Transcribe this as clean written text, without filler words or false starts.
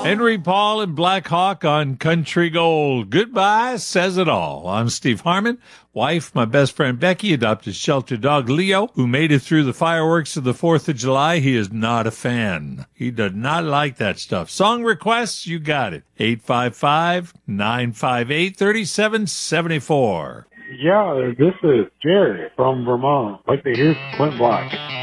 Henry Paul and Black Hawk on Country Gold. Goodbye says it all. I'm Steve Harmon. Wife, my best friend Becky, adopted shelter dog Leo, who made it through the fireworks of the 4th of July. He is not a fan. He does not like that stuff. Song requests, you got it. 855-958-3774. Yeah, this is Jerry from Vermont. I'd like to hear Clint Black.